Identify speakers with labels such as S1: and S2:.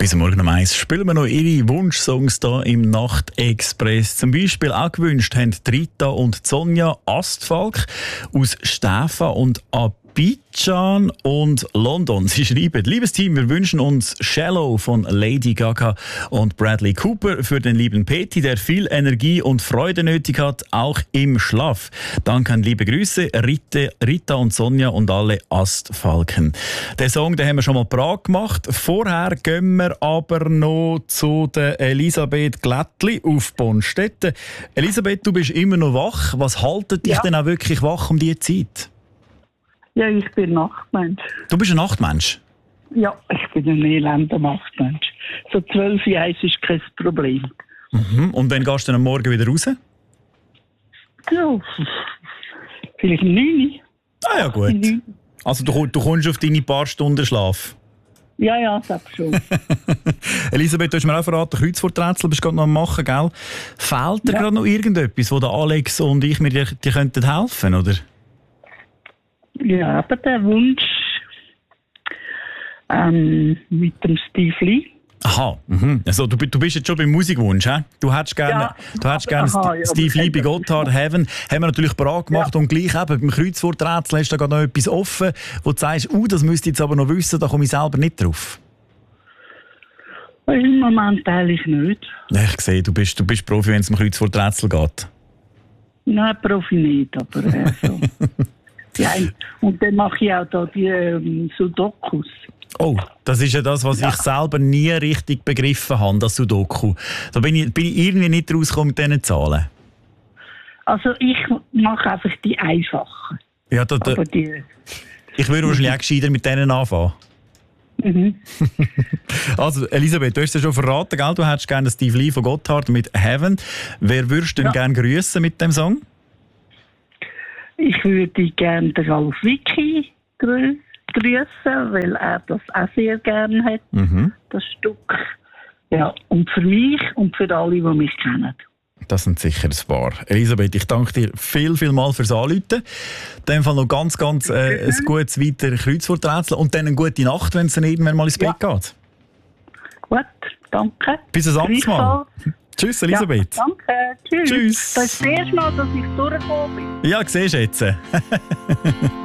S1: Bis morgen um 1 spielen wir noch ihre Wunschsongs hier im Nachtexpress. Zum Beispiel auch gewünscht haben Rita und Sonja Astfalk aus Stäfa und Abidjan und London. Sie schreiben: Liebes Team, wir wünschen uns Shallow von Lady Gaga und Bradley Cooper für den lieben Peti, der viel Energie und Freude nötig hat, auch im Schlaf. Danke, liebe Grüße, Rita und Sonja und alle Astfalken. Den Song, den haben wir schon mal parat gemacht. Vorher gehen wir aber noch zu der Elisabeth Glättli auf Bonstetten. Elisabeth, du bist immer noch wach. Was haltet dich denn auch wirklich wach um diese Zeit?
S2: Ja, ich bin Nachtmensch.
S1: Du bist ein Nachtmensch?
S2: Ja, ich bin ein elender Nachtmensch. So 12 Uhr ist kein Problem.
S1: Mhm. Und wann gehst du dann am Morgen wieder raus?
S2: Ja, vielleicht 9 Uhr.
S1: Ah ja, gut. Also du kommst auf deine paar Stunden Schlaf?
S2: Ja, sag schon.
S1: Elisabeth, du hast mir auch verraten, Kreuzworträtsel bist du gerade noch am machen, gell? Fehlt dir gerade noch irgendetwas, wo der Alex und ich mir dir könnten helfen, oder?
S2: Ja, aber der Wunsch mit dem Steve Lee.
S1: Aha, also du bist jetzt schon beim Musikwunsch, he? Du hättest gerne Steve Lee bei Gotthard Heaven. Haben wir natürlich parat gemacht und gleich eben beim Kreuzworträtsel hast du da gerade noch etwas offen, wo du sagst, das müsste ich jetzt aber noch wissen, da komme ich selber nicht drauf.
S2: Im Moment eigentlich nicht.
S1: Ich sehe, du bist Profi, wenn es um Kreuzworträtsel geht.
S2: Nein, Profi nicht, aber so. Ja, und dann mache ich auch da die Sudokus.
S1: Oh, das ist ja das, was ich selber nie richtig begriffen habe, das Sudoku. Da bin ich irgendwie nicht rausgekommen mit diesen Zahlen.
S2: Also ich mache einfach die einfachen.
S1: Ja,
S2: aber die...
S1: Ich würde wahrscheinlich auch gescheiter mit denen anfangen.
S2: Mhm.
S1: Also Elisabeth, du hast ja schon verraten, gell? Du hättest gerne Steve Lee von Gotthard mit Heaven. Wer würdest du denn gerne grüßen mit dem Song?
S2: Ich würde gerne den Ralf Wicki grüßen, weil er das auch sehr gerne hat, das Stück. Ja, und für mich und für alle, die mich kennen. Das
S1: sind sicher ein paar. Elisabeth, ich danke dir viel mal fürs Anrufen. In dem Fall noch ganz ein gutes weiter Kreuzworträtsel und dann eine gute Nacht, wenn es dann irgendwann mal ins Bett geht. Gut,
S2: danke.
S1: Bis ein anderes Mal. Tschüss, Elisabeth.
S2: Ja, danke. Tschüss. Das ist das erste Mal, dass ich durchgekommen bin.
S1: Ja, siehst du jetzt.